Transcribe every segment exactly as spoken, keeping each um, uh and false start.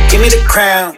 Give me the crown.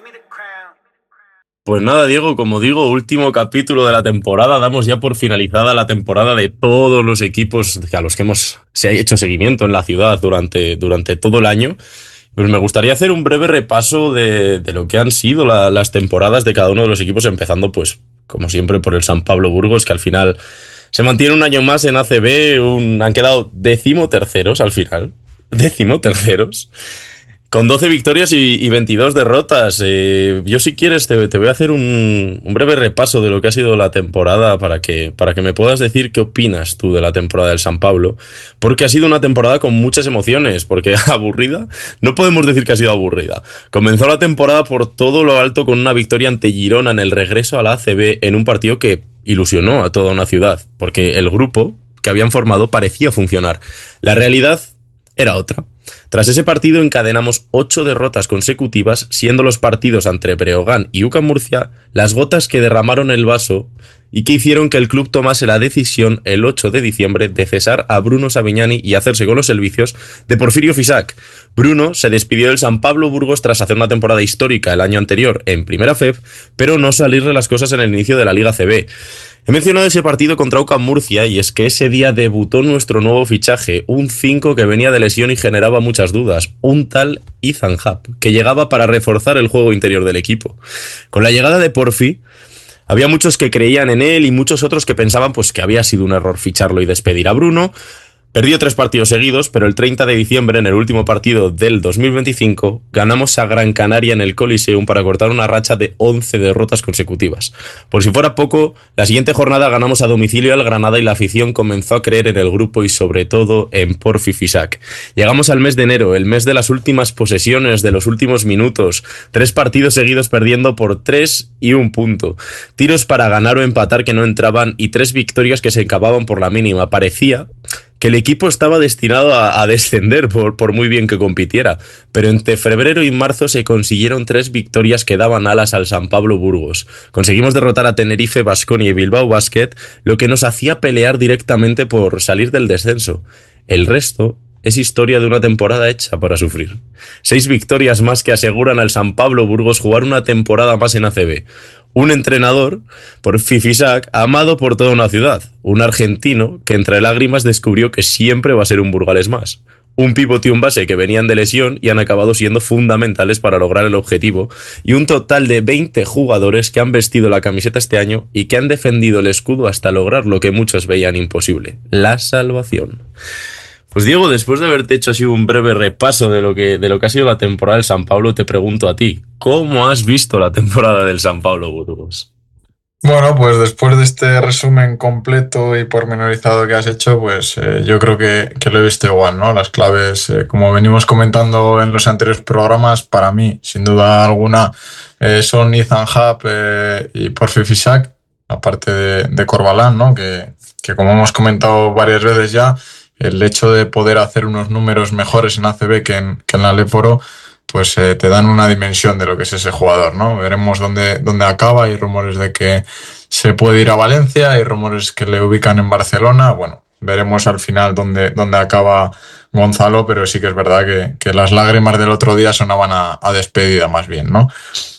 Pues nada, Diego, como digo, último capítulo de la temporada. Damos ya por finalizada la temporada de todos los equipos a los que hemos se ha hecho seguimiento en la ciudad durante, durante todo el año. Pues me gustaría hacer un breve repaso de, de lo que han sido la, las temporadas de cada uno de los equipos, empezando, pues, como siempre, por el San Pablo Burgos, que al final se mantiene un año más en A C B. Un, han quedado decimoterceros al final. Decimoterceros. Con doce victorias y, y veintidós derrotas. Eh, yo, si quieres, te, te voy a hacer un, un breve repaso de lo que ha sido la temporada para que, para que me puedas decir qué opinas tú de la temporada del San Pablo. Porque ha sido una temporada con muchas emociones. Porque aburrida, no podemos decir que ha sido aburrida. Comenzó la temporada por todo lo alto con una victoria ante Girona en el regreso a la A C B en un partido que ilusionó a toda una ciudad. Porque el grupo que habían formado parecía funcionar. La realidad era otra. Tras ese partido encadenamos ocho derrotas consecutivas, siendo los partidos entre Breogán y U C A M Murcia las gotas que derramaron el vaso y que hicieron que el club tomase la decisión el ocho de diciembre de cesar a Bruno Savignani y hacerse con los servicios de Porfirio Fisac. Bruno se despidió del San Pablo Burgos tras hacer una temporada histórica el año anterior en Primera F E B, pero no salirle las cosas en el inicio de la Liga C B. He mencionado ese partido contra U C A M Murcia y es que ese día debutó nuestro nuevo fichaje, un cinco que venía de lesión y generaba muchas dudas, un tal Ethan Happ, que llegaba para reforzar el juego interior del equipo. Con la llegada de Porfi, había muchos que creían en él y muchos otros que pensaban pues, que había sido un error ficharlo y despedir a Bruno. Perdió tres partidos seguidos, pero el treinta de diciembre, en el último partido del dos mil veinticinco, ganamos a Gran Canaria en el Coliseum para cortar una racha de once derrotas consecutivas. Por si fuera poco, la siguiente jornada ganamos a domicilio al Granada y la afición comenzó a creer en el grupo y sobre todo en Porfi Fisac. Llegamos al mes de enero, el mes de las últimas posesiones, de los últimos minutos, tres partidos seguidos perdiendo por tres y un punto. Tiros para ganar o empatar que no entraban y tres victorias que se acababan por la mínima. Parecía que el equipo estaba destinado a, a descender por, por muy bien que compitiera, pero entre febrero y marzo se consiguieron tres victorias que daban alas al San Pablo Burgos. Conseguimos derrotar a Tenerife, Baskonia y Bilbao Basket, lo que nos hacía pelear directamente por salir del descenso. El resto es historia de una temporada hecha para sufrir. Seis victorias más que aseguran al San Pablo Burgos jugar una temporada más en A C B. Un entrenador, Porfi Fisac, amado por toda una ciudad. Un argentino que entre lágrimas descubrió que siempre va a ser un burgalés más. Un pívot y un base que venían de lesión y han acabado siendo fundamentales para lograr el objetivo. Y un total de veinte jugadores que han vestido la camiseta este año y que han defendido el escudo hasta lograr lo que muchos veían imposible: la salvación. Pues Diego, después de haberte hecho así un breve repaso de lo que, de lo que ha sido la temporada del San Pablo, te pregunto a ti, ¿cómo has visto la temporada del San Pablo Burgos? Bueno, pues después de este resumen completo y pormenorizado que has hecho, pues eh, yo creo que, que lo he visto igual, ¿no? Las claves, eh, como venimos comentando en los anteriores programas, para mí, sin duda alguna, eh, son Ethan Happ eh, y Porfi Fisac, aparte de, de Corbalán, ¿no? Que, que como hemos comentado varias veces ya, el hecho de poder hacer unos números mejores en A C B que en, que en la Leforo, pues eh, te dan una dimensión de lo que es ese jugador, ¿no? Veremos dónde, dónde acaba. Hay rumores de que se puede ir a Valencia, hay rumores que le ubican en Barcelona. Bueno, veremos al final dónde, dónde acaba Gonzalo, pero sí que es verdad que, que las lágrimas del otro día sonaban a, a despedida más bien, ¿no?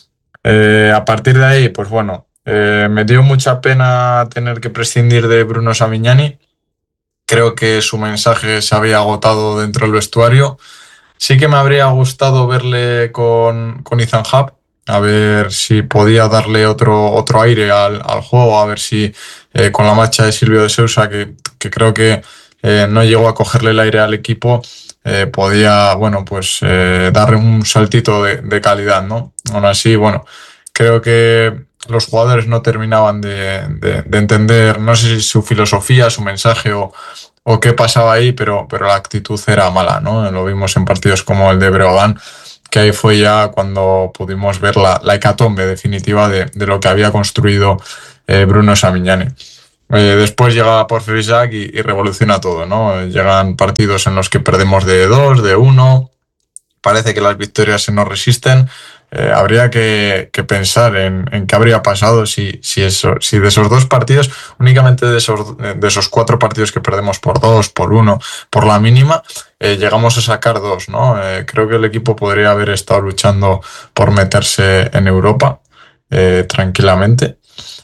Eh, a partir de ahí, pues bueno, eh, me dio mucha pena tener que prescindir de Bruno Savignani. Creo que su mensaje se había agotado dentro del vestuario. Sí que me habría gustado verle con, con Ethan Happ, a ver si podía darle otro, otro aire al, al juego, a ver si eh, con la marcha de Silvio de Sousa, que, que creo que eh, no llegó a cogerle el aire al equipo, eh, podía, bueno, pues eh, darle un saltito de, de calidad, ¿no? Aún así, bueno, creo que los jugadores no terminaban de, de, de entender, no sé si su filosofía, su mensaje o, o qué pasaba ahí, pero, pero la actitud era mala, ¿no? Lo vimos en partidos como el de Breogán, que ahí fue ya cuando pudimos ver la, la hecatombe definitiva de, de lo que había construido eh, Bruno Savignani. Eh, después llega Porfi Fisac y, y revoluciona todo, ¿no? Llegan partidos en los que perdemos de dos, de uno, parece que las victorias se nos resisten. eh, habría que, que pensar en, en qué habría pasado si, si, eso, si de esos dos partidos, únicamente de esos, de esos cuatro partidos que perdemos por dos, por uno, por la mínima, eh, llegamos a sacar dos, ¿no? Eh, creo que el equipo podría haber estado luchando por meterse en Europa eh, tranquilamente.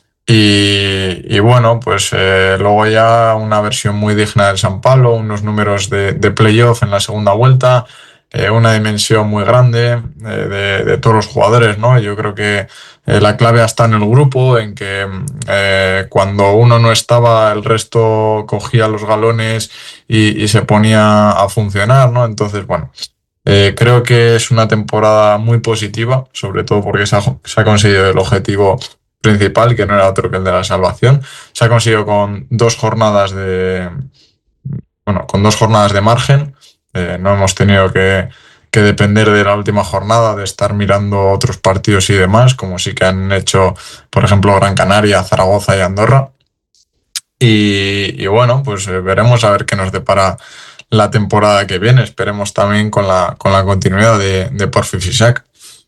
Y, y bueno, pues eh, luego ya una versión muy digna del San Pablo, unos números de, de playoff en la segunda vuelta, eh, una dimensión muy grande eh, de, de todos los jugadores, ¿no? Yo creo que eh, la clave está en el grupo, en que eh, cuando uno no estaba, el resto cogía los galones y, y se ponía a funcionar, ¿no? Entonces, bueno, eh, creo que es una temporada muy positiva, sobre todo porque se ha, se ha conseguido el objetivo principal, que no era otro que el de la salvación. Se ha conseguido con dos jornadas de, bueno, con dos jornadas de margen. Eh, no hemos tenido que, que depender de la última jornada, de estar mirando otros partidos y demás, como sí que han hecho, por ejemplo, Gran Canaria, Zaragoza y Andorra. Y, y bueno, pues eh, veremos a ver qué nos depara la temporada que viene. Esperemos también con la, con la continuidad de, de Porfi Fisac.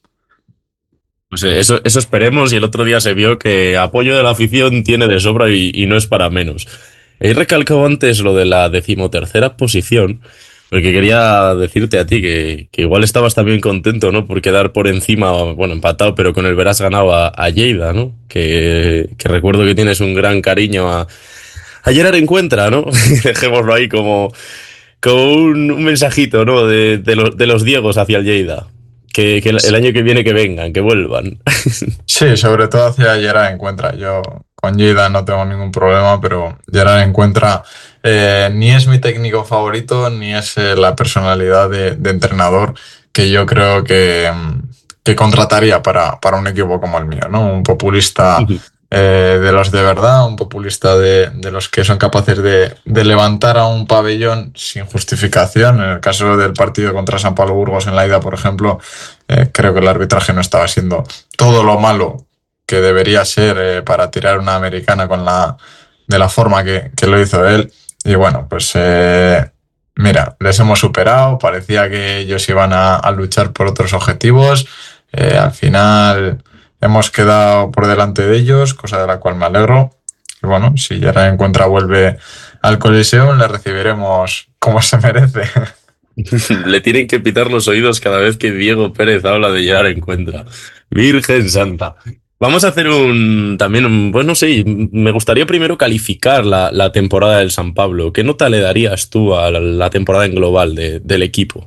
Pues eso, eso esperemos, y el otro día se vio que apoyo de la afición tiene de sobra y, y no es para menos. He recalcado antes lo de la decimotercera posición, porque quería decirte a ti que, que igual estabas también contento, ¿no? Por quedar por encima, bueno, empatado, pero con el Verás ganado a, a Lleida, ¿no? Que, que recuerdo que tienes un gran cariño a, a Gerard Encuentra, ¿no? Dejémoslo ahí como, como un, un mensajito, ¿no? De, de, los, de los Diegos hacia el Lleida. Que, que el año que viene que vengan, que vuelvan. Sí, sobre todo hacia Gerard Encuentra. Yo con Lleida no tengo ningún problema, pero Gerard Encuentra eh, ni es mi técnico favorito, ni es eh, la personalidad de, de entrenador que yo creo que, que contrataría para, para un equipo como el mío, ¿no? Un populista eh, de los de verdad, un populista de, de los que son capaces de, de levantar a un pabellón sin justificación. En el caso del partido contra San Pablo Burgos en la ida, por ejemplo, eh, creo que el arbitraje no estaba siendo todo lo malo que debería ser eh, para tirar una americana con la, de la forma que, que lo hizo él. Y bueno, pues eh, mira, les hemos superado, parecía que ellos iban a, a luchar por otros objetivos. Eh, al final hemos quedado por delante de ellos, cosa de la cual me alegro. Y bueno, si Gerard Encuentra vuelve al Coliseum, le recibiremos como se merece. Le tienen que pitar los oídos cada vez que Diego Pérez habla de Gerard Encuentra. Virgen Santa. Vamos a hacer un también, un, pues no sé, me gustaría primero calificar la, la temporada del San Pablo. ¿Qué nota le darías tú a la, la temporada en global de, del equipo?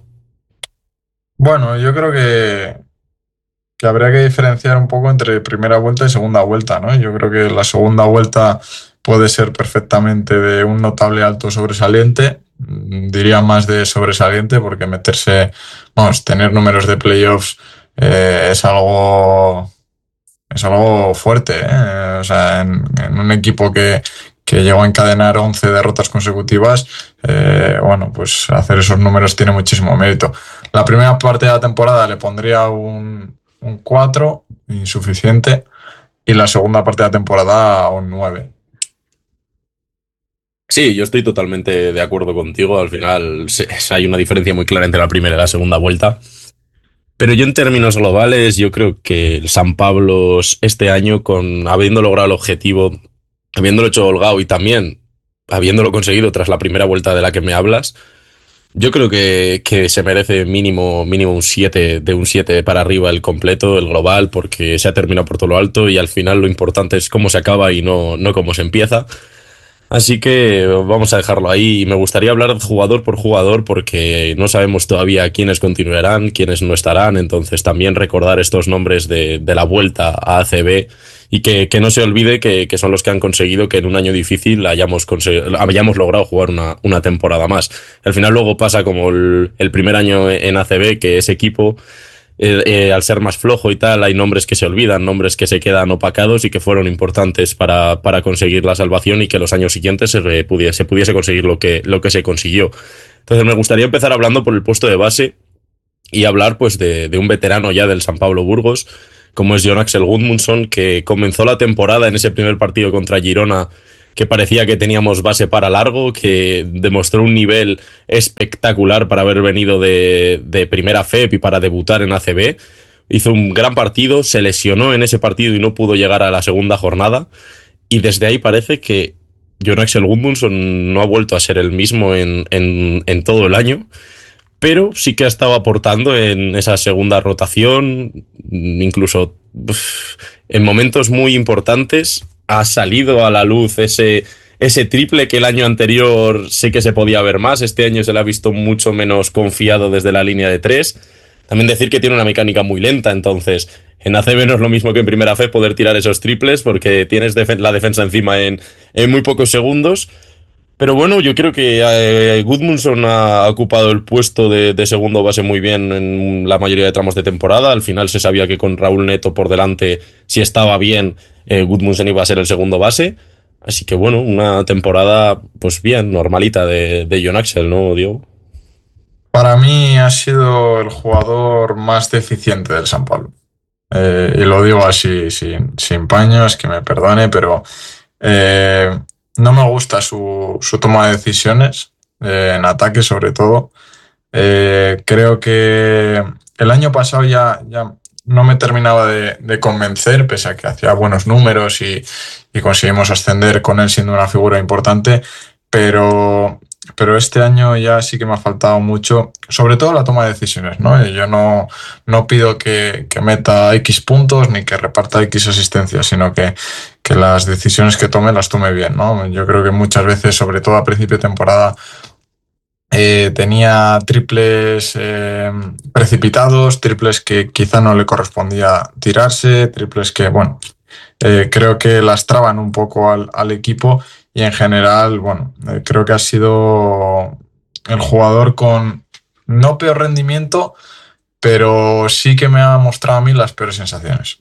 Bueno, yo creo que, que habría que diferenciar un poco entre primera vuelta y segunda vuelta, ¿no? Yo creo que la segunda vuelta puede ser perfectamente de un notable alto sobresaliente, diría más de sobresaliente, porque meterse, vamos, tener números de playoffs eh, es algo es algo fuerte, ¿eh? O sea, en, en un equipo que, que llegó a encadenar once derrotas consecutivas, eh, bueno, pues hacer esos números tiene muchísimo mérito. La primera parte de la temporada le pondría un, un cuatro, insuficiente, y la segunda parte de la temporada un nueve. Sí, yo estoy totalmente de acuerdo contigo. Al final se, hay una diferencia muy clara entre la primera y la segunda vuelta. Pero yo en términos globales, yo creo que el San Pablo este año, con habiendo logrado el objetivo, habiéndolo hecho holgado y también habiéndolo conseguido tras la primera vuelta de la que me hablas, yo creo que, que se merece mínimo, mínimo un siete, de un siete para arriba el completo, el global, porque se ha terminado por todo lo alto y al final lo importante es cómo se acaba y no, no cómo se empieza. Así que vamos a dejarlo ahí. Y me gustaría hablar jugador por jugador porque no sabemos todavía quiénes continuarán, quiénes no estarán. Entonces también recordar estos nombres de, de la vuelta a A C B y que, que no se olvide que, que son los que han conseguido que en un año difícil hayamos, hayamos logrado jugar una, una temporada más. Al final luego pasa como el, el primer año en A C B, que ese equipo... Eh, eh, al ser más flojo y tal, hay nombres que se olvidan, nombres que se quedan opacados y que fueron importantes para, para conseguir la salvación y que los años siguientes se, pudiese, se pudiese conseguir lo que, lo que se consiguió. Entonces me gustaría empezar hablando por el puesto de base y hablar pues de, de un veterano ya del San Pablo Burgos, como es Jon Axel Gudmundsson, que comenzó la temporada en ese primer partido contra Girona, que parecía que teníamos base para largo, que demostró un nivel espectacular para haber venido de, de primera F E P y para debutar en A C B. hizo un gran partido, se lesionó en ese partido y no pudo llegar a la segunda jornada. Y desde ahí parece que Jon Axel Gudmundsson no ha vuelto a ser el mismo en, en, en todo el año, pero sí que ha estado aportando en esa segunda rotación, incluso uf, en momentos muy importantes ha salido a la luz ese, ese triple que el año anterior sé que se podía ver más. Este año se le ha visto mucho menos confiado desde la línea de tres. También decir que tiene una mecánica muy lenta, entonces en A C B no es lo mismo que en Primera F poder tirar esos triples porque tienes def- la defensa encima en, en muy pocos segundos. Pero bueno, yo creo que eh, Gudmundsson ha ocupado el puesto de, de segundo base muy bien en la mayoría de tramos de temporada. Al final se sabía que con Raúl Neto por delante, si estaba bien, eh, Gudmundsson iba a ser el segundo base. Así que bueno, una temporada pues bien, normalita de, de Jon Axel, ¿no, Diego? Para mí ha sido el jugador más deficiente del San Pablo. Eh, y lo digo así, sin, sin paños, que me perdone, pero eh, no me gusta su, su toma de decisiones, eh, en ataque sobre todo. Eh, creo que el año pasado ya, ya no me terminaba de, de convencer, pese a que hacía buenos números y, y conseguimos ascender con él siendo una figura importante, pero, pero este año ya sí que me ha faltado mucho, sobre todo la toma de decisiones, ¿no? Y yo no, no pido que, que meta X puntos ni que reparta X asistencias, sino que, que las decisiones que tome las tome bien, ¿no? Yo creo que muchas veces, sobre todo a principio de temporada, Eh, tenía triples eh, precipitados, triples que quizá no le correspondía tirarse, triples que, bueno, eh, creo que lastraban un poco al, al equipo y en general, bueno, eh, creo que ha sido el jugador con no peor rendimiento, pero sí que me ha mostrado a mí las peores sensaciones.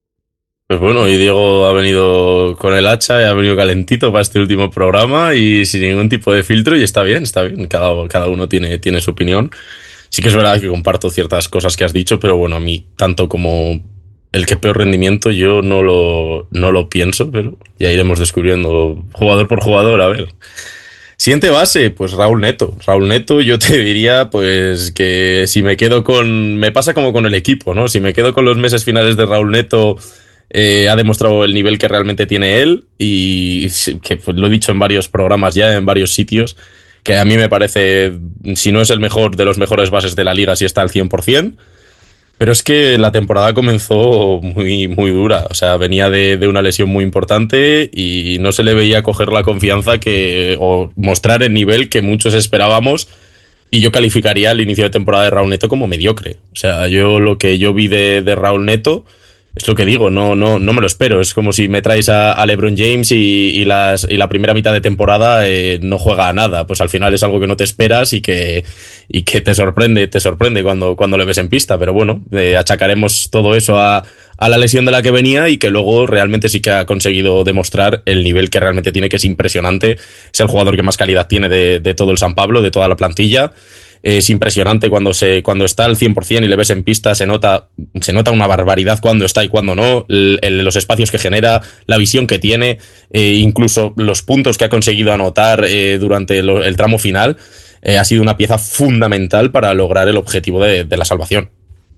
Pues bueno, y Diego ha venido con el hacha y ha venido calentito para este último programa y sin ningún tipo de filtro y está bien, está bien. Cada, cada uno tiene, tiene su opinión. Sí que es verdad que comparto ciertas cosas que has dicho, pero bueno, a mí tanto como el que peor rendimiento yo no lo, no lo pienso, pero ya iremos descubriendo jugador por jugador, a ver. Siguiente base, pues Raúl Neto. Raúl Neto, yo te diría pues que si me quedo con... Me pasa como con el equipo, ¿no? Si me quedo con los meses finales de Raúl Neto, eh, ha demostrado el nivel que realmente tiene él y que pues, lo he dicho en varios programas ya, en varios sitios, que a mí me parece, si no es el mejor de los mejores bases de la liga, si está al cien por ciento. Pero es que la temporada comenzó muy, muy dura. O sea, venía de, de una lesión muy importante y no se le veía coger la confianza que, o mostrar el nivel que muchos esperábamos. Y yo calificaría el inicio de temporada de Raúl Neto como mediocre. O sea, yo lo que yo vi de, de Raúl Neto es lo que digo, no, no, no me lo espero. Es como si me traes a, a LeBron James y, y, las, y la primera mitad de temporada eh, no juega a nada. Pues al final es algo que no te esperas y que, y que te sorprende, te sorprende cuando, cuando le ves en pista. Pero bueno, eh, achacaremos todo eso a, a la lesión de la que venía y que luego realmente sí que ha conseguido demostrar el nivel que realmente tiene, que es impresionante. Es el jugador que más calidad tiene de, de todo el San Pablo, de toda la plantilla. Es impresionante cuando, se, cuando está al cien por ciento y le ves en pista, se nota, se nota una barbaridad cuando está y cuando no, el, el, los espacios que genera, la visión que tiene, eh, incluso los puntos que ha conseguido anotar eh, durante lo, el tramo final, eh, ha sido una pieza fundamental para lograr el objetivo de, de la salvación.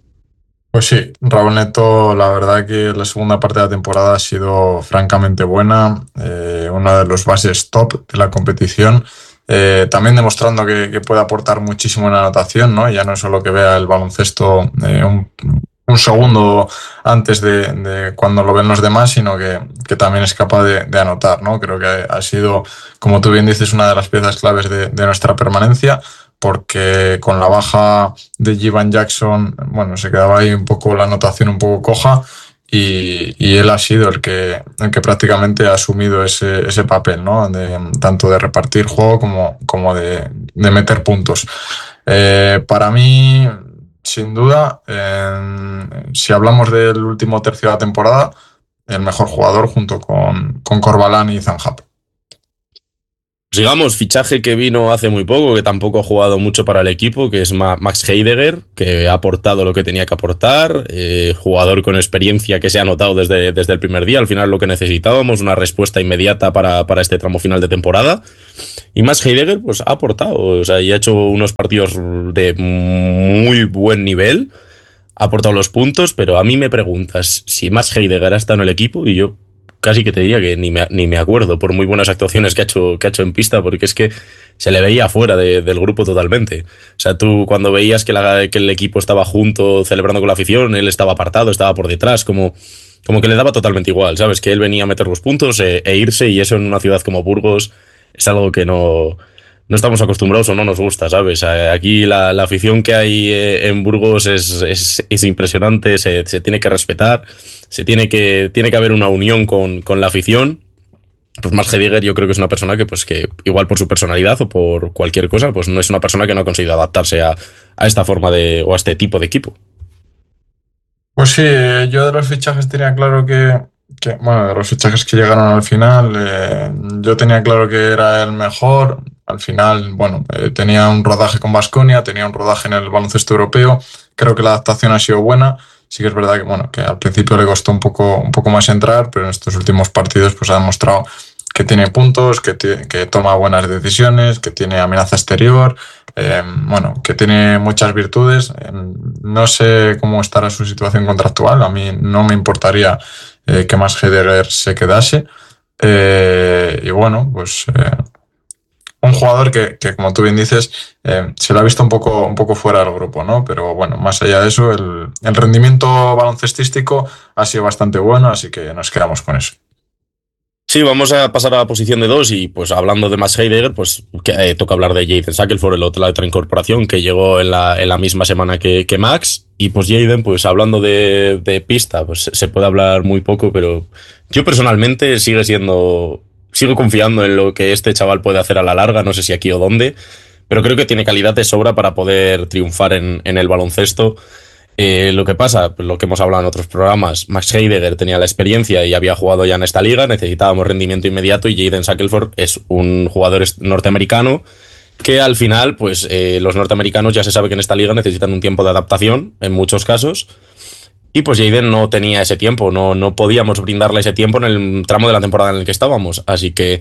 Pues sí, Raúl Neto, la verdad que la segunda parte de la temporada ha sido francamente buena, eh, uno de los bases top de la competición. Eh, también demostrando que, que puede aportar muchísimo en la anotación, ¿no? Ya no es solo que vea el baloncesto eh, un, un segundo antes de, de cuando lo ven los demás, sino que, que también es capaz de, de anotar, ¿no? Creo que ha sido, como tú bien dices, una de las piezas claves de, de nuestra permanencia, porque con la baja de Jivan Jackson, bueno, se quedaba ahí un poco la anotación un poco coja. Y, y él ha sido el que, el que prácticamente ha asumido ese, ese papel, ¿no? De, tanto de repartir juego como, como de, de meter puntos. Eh, para mí, sin duda, eh, si hablamos del último tercio de la temporada, el mejor jugador junto con, con Corbalán y Zanjap. Sigamos, fichaje que vino hace muy poco, que tampoco ha jugado mucho para el equipo, que es Max Heidegger, que ha aportado lo que tenía que aportar, eh, jugador con experiencia que se ha notado desde, desde el primer día, al final lo que necesitábamos, una respuesta inmediata para, para este tramo final de temporada. Y Max Heidegger pues ha aportado, o sea, y ha hecho unos partidos de muy buen nivel. ha aportado los puntos, pero a mí me preguntas si Max Heidegger ha estado en el equipo y yo casi que te diría que ni me, ni me acuerdo, por muy buenas actuaciones que ha hecho, que ha hecho en pista, porque es que se le veía fuera de, del grupo totalmente. O sea, tú cuando veías que, la, que el equipo estaba junto celebrando con la afición, él estaba apartado, estaba por detrás, como, como que le daba totalmente igual, ¿sabes? Que él venía a meter los puntos e, e irse, y eso en una ciudad como Burgos es algo que no, no estamos acostumbrados o no nos gusta, ¿sabes? Aquí la, la afición que hay en Burgos es, es, es impresionante, se, se tiene que respetar, se tiene que, tiene que haber una unión con, con la afición. Pues Max Heidegger yo creo que es una persona que, pues, que igual por su personalidad o por cualquier cosa, pues no es una persona que no ha conseguido adaptarse a, a esta forma de, o a este tipo de equipo. Pues sí, yo de los fichajes tenía claro que, que bueno, de los fichajes que llegaron al final, eh, yo tenía claro que era el mejor. Al final, bueno, eh, tenía un rodaje con Baskonia, tenía un rodaje en el baloncesto europeo. Creo que la adaptación ha sido buena. Sí que es verdad que, bueno, que al principio le costó un poco, un poco más entrar, pero en estos últimos partidos pues ha demostrado que tiene puntos, que, que toma buenas decisiones, que tiene amenaza exterior, eh, bueno, que tiene muchas virtudes. Eh, no sé cómo estará su situación contractual, a mí no me importaría eh, que Max Heidegger se quedase. Eh, y bueno, pues eh, un jugador que, que, como tú bien dices, eh, se lo ha visto un poco, un poco fuera del grupo, ¿no? Pero bueno, más allá de eso, el, el rendimiento baloncestístico ha sido bastante bueno, así que nos quedamos con eso. Sí, vamos a pasar a la posición de dos y pues hablando de Max Heidegger, pues que, eh, toca hablar de Jaden Shackelford, el otro, la otra incorporación que llegó en la, en la misma semana que, que Max. Y pues Jaden, pues hablando de, de pista, pues se puede hablar muy poco, pero yo personalmente sigue siendo, sigo confiando en lo que este chaval puede hacer a la larga, no sé si aquí o dónde, pero creo que tiene calidad de sobra para poder triunfar en, en el baloncesto. Eh, lo que pasa, lo que hemos hablado en otros programas, Max Heidegger tenía la experiencia y había jugado ya en esta liga, necesitábamos rendimiento inmediato, y Jaden Shackelford es un jugador norteamericano que al final, pues eh, los norteamericanos ya se sabe que en esta liga necesitan un tiempo de adaptación en muchos casos, y pues Jaden no tenía ese tiempo, no, no podíamos brindarle ese tiempo en el tramo de la temporada en el que estábamos, así que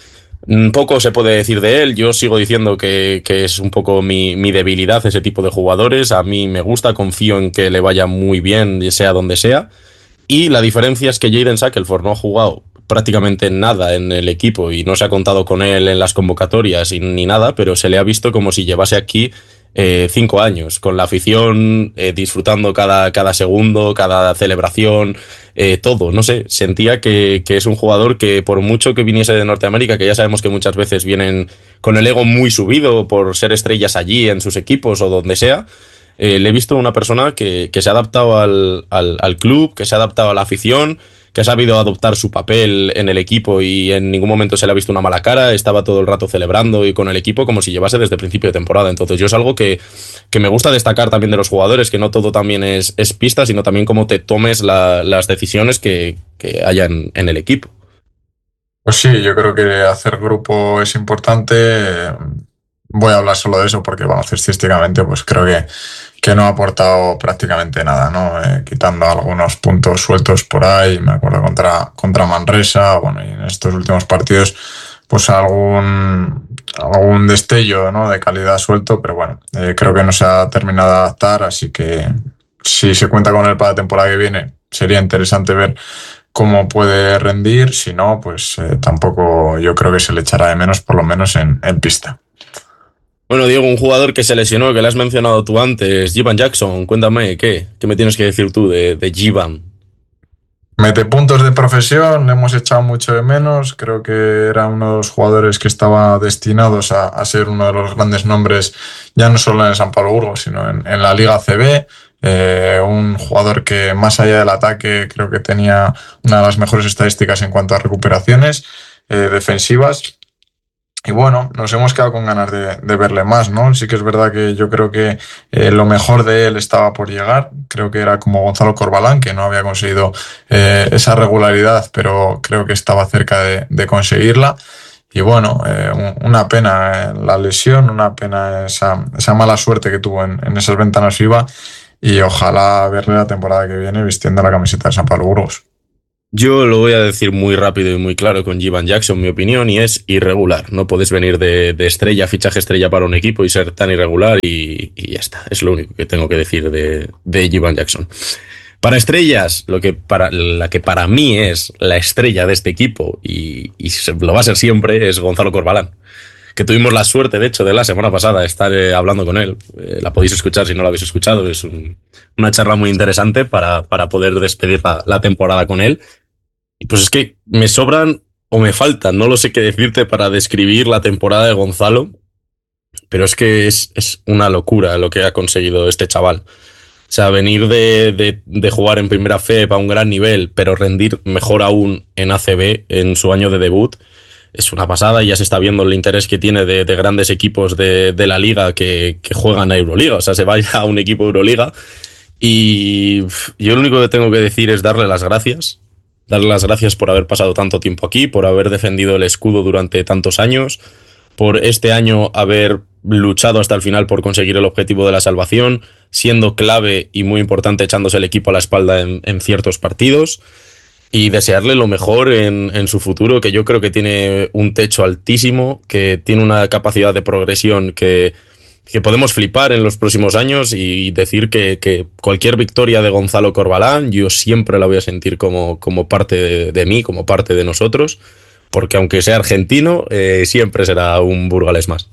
poco se puede decir de él. Yo sigo diciendo que, que es un poco mi, mi debilidad ese tipo de jugadores. A mí me gusta, confío en que le vaya muy bien, sea donde sea. Y la diferencia es que Jaden Shackelford no ha jugado prácticamente nada en el equipo y no se ha contado con él en las convocatorias y, ni nada, pero se le ha visto como si llevase aquí eh, cinco años, con la afición, eh, disfrutando cada, cada segundo, cada celebración, eh, todo. No sé, sentía que, que es un jugador que, por mucho que viniese de Norteamérica, que ya sabemos que muchas veces vienen con el ego muy subido por ser estrellas allí en sus equipos o donde sea, eh, le he visto una persona que, que se ha adaptado al, al, al club, que se ha adaptado a la afición, que ha sabido adoptar su papel en el equipo y en ningún momento se le ha visto una mala cara, estaba todo el rato celebrando y con el equipo como si llevase desde el principio de temporada. Entonces yo es algo que, que me gusta destacar también de los jugadores, que no todo también es, es pista, sino también cómo te tomes la, las decisiones que, que haya en, en el equipo. Pues sí, yo creo que hacer grupo es importante. Voy a hablar solo de eso porque, bueno, cestísticamente, pues creo que, que no ha aportado prácticamente nada, ¿no? Eh, quitando algunos puntos sueltos por ahí, me acuerdo contra, contra Manresa, bueno, y en estos últimos partidos, pues algún, algún destello, ¿no?, de calidad suelto, pero bueno, eh, creo que no se ha terminado de adaptar, así que si se cuenta con él para la temporada que viene, sería interesante ver cómo puede rendir. Si no, pues eh, tampoco yo creo que se le echará de menos, por lo menos en, en pista. Bueno, Diego, un jugador que se lesionó, que le has mencionado tú antes, Jivan Jackson, cuéntame, ¿qué? ¿Qué me tienes que decir tú de, de Jivan? Mete puntos de profesión, le hemos echado mucho de menos. Creo que era uno de los jugadores que estaba destinados a, a ser uno de los grandes nombres, ya no solo en el San Pablo Burgos, sino en, en la Liga A C B. Eh, un jugador que, más allá del ataque, creo que tenía una de las mejores estadísticas en cuanto a recuperaciones eh, defensivas. Y bueno, nos hemos quedado con ganas de, de verle más, ¿no? Sí que es verdad que yo creo que eh, lo mejor de él estaba por llegar. Creo que era como Gonzalo Corbalán, que no había conseguido eh, esa regularidad, pero creo que estaba cerca de, de conseguirla. Y bueno, eh, una pena la lesión, una pena esa, esa mala suerte que tuvo en, en esas ventanas F I B A, y ojalá verle la temporada que viene vistiendo la camiseta de San Pablo Burgos. Yo lo voy a decir muy rápido y muy claro con Jivan Jackson, mi opinión, y es irregular. No puedes venir de, de estrella, fichaje estrella para un equipo y ser tan irregular y, y ya está. Es lo único que tengo que decir de, de Jivan Jackson. Para estrellas, lo que para, la que para mí es la estrella de este equipo y, y lo va a ser siempre es Gonzalo Corbalán, que tuvimos la suerte, de hecho, de la semana pasada estar eh, hablando con él. Eh, la podéis escuchar si no la habéis escuchado. Es un, una charla muy interesante para, para poder despedir la, la temporada con él. Y pues es que me sobran o me faltan, no lo sé qué decirte para describir la temporada de Gonzalo, pero es que es, es una locura lo que ha conseguido este chaval. O sea, venir de, de, de jugar en primera F E P a un gran nivel, pero rendir mejor aún en A C B en su año de debut, es una pasada y ya se está viendo el interés que tiene de, de grandes equipos de, de la liga que, que juegan a Euroliga. O sea, se vaya a un equipo Euroliga y yo lo único que tengo que decir es darle las gracias. Darle las gracias por haber pasado tanto tiempo aquí, por haber defendido el escudo durante tantos años, por este año haber luchado hasta el final por conseguir el objetivo de la salvación, siendo clave y muy importante echándose el equipo a la espalda en, en ciertos partidos, y desearle lo mejor en, en su futuro, que yo creo que tiene un techo altísimo, que tiene una capacidad de progresión que, que podemos flipar en los próximos años y decir que, que cualquier victoria de Gonzalo Corbalán yo siempre la voy a sentir como, como parte de, de mí, como parte de nosotros, porque aunque sea argentino, eh, siempre será un burgalés más.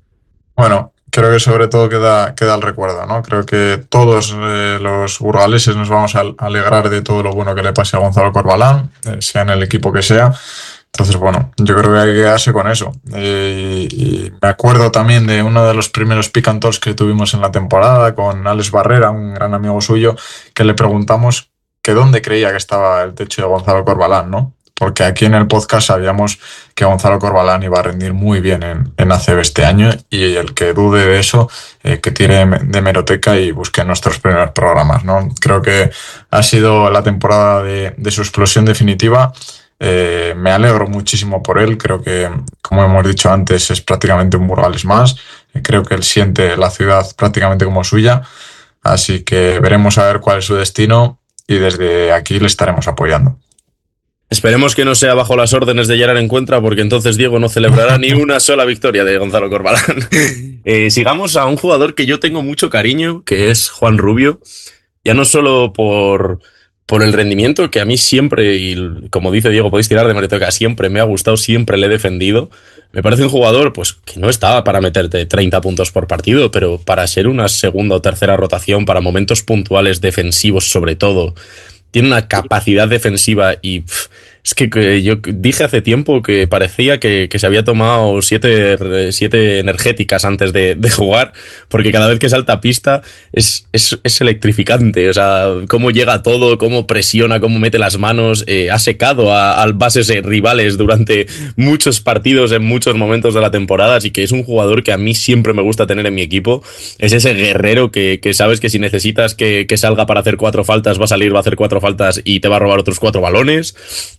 Bueno, creo que sobre todo queda, queda el recuerdo, ¿no? Creo que todos eh, los burgaleses nos vamos a alegrar de todo lo bueno que le pase a Gonzalo Corbalán, eh, sea en el equipo que sea. Entonces, bueno, yo creo que hay que quedarse con eso. Eh, y me acuerdo también de uno de los primeros pick and talks que tuvimos en la temporada con Alex Barrera, un gran amigo suyo, que le preguntamos que dónde creía que estaba el techo de Gonzalo Corbalán, ¿no? Porque aquí en el podcast sabíamos que Gonzalo Corbalán iba a rendir muy bien en, en A C B este año y el que dude de eso, eh, que tire de hemeroteca y busque nuestros primeros programas, ¿no? Creo que ha sido la temporada de, de su explosión definitiva. Eh, me alegro muchísimo por él. Creo que, como hemos dicho antes, es prácticamente un burgalés más. Creo que él siente la ciudad prácticamente como suya. Así que veremos a ver cuál es su destino y desde aquí le estaremos apoyando. Esperemos que no sea bajo las órdenes de Gerard Encuentra, porque entonces Diego no celebrará ni una sola victoria de Gonzalo Corbalán. eh, sigamos a un jugador que yo tengo mucho cariño, que es Juan Rubio. Ya no solo por, por el rendimiento, que a mí siempre, y como dice Diego, podéis tirar de hemeroteca, siempre me ha gustado, siempre le he defendido. Me parece un jugador pues que no estaba para meterte treinta puntos por partido, pero para ser una segunda o tercera rotación, para momentos puntuales defensivos sobre todo, tiene una capacidad defensiva y pff, es que, que yo dije hace tiempo que parecía que, que se había tomado siete, siete energéticas antes de, de jugar, porque cada vez que salta a pista es, es, es electrificante. O sea, cómo llega todo, cómo presiona, cómo mete las manos, eh, ha secado a, a bases rivales durante muchos partidos en muchos momentos de la temporada, así que es un jugador que a mí siempre me gusta tener en mi equipo. Es ese guerrero que, que sabes que si necesitas que, que salga para hacer cuatro faltas, va a salir, va a hacer cuatro faltas y te va a robar otros cuatro balones.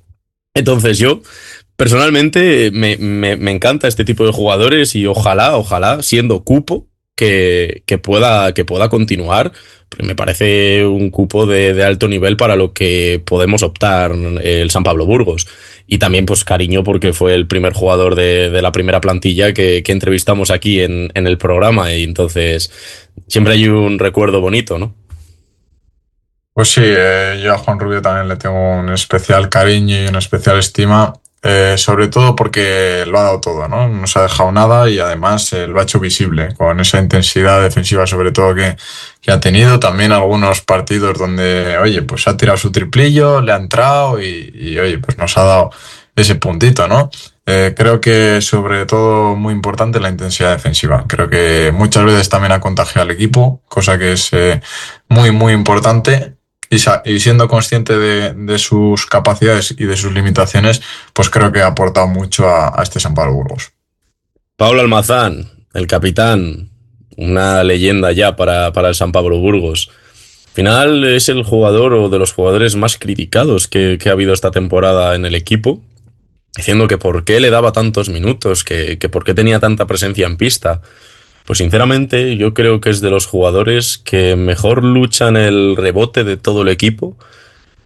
Entonces yo, personalmente, me, me, me encanta este tipo de jugadores y ojalá, ojalá, siendo cupo, que, que, pueda, que pueda continuar. Me parece un cupo de, de alto nivel para lo que podemos optar el San Pablo Burgos. Y también, pues, cariño, porque fue el primer jugador de, de la primera plantilla que, que entrevistamos aquí en, en el programa. Y entonces, siempre hay un recuerdo bonito, ¿no? Pues sí, eh, yo a Juan Rubio también le tengo un especial cariño y una especial estima, eh, sobre todo porque lo ha dado todo, ¿no? No se ha dejado nada y además eh, lo ha hecho visible, con esa intensidad defensiva sobre todo que, que ha tenido. También algunos partidos donde, oye, pues ha tirado su triplillo, le ha entrado y, y oye, pues nos ha dado ese puntito, ¿no? Eh, creo que sobre todo muy importante la intensidad defensiva. Creo que muchas veces también ha contagiado al equipo, cosa que es eh, muy, muy importante. Y, y siendo consciente de, de sus capacidades y de sus limitaciones, pues creo que ha aportado mucho a, a este San Pablo Burgos. Pablo Almazán, el capitán, una leyenda ya para, para el San Pablo Burgos. Al final es el jugador o de los jugadores más criticados que, que ha habido esta temporada en el equipo, diciendo que por qué le daba tantos minutos, que, que por qué tenía tanta presencia en pista. Pues sinceramente yo creo que es de los jugadores que mejor luchan el rebote de todo el equipo,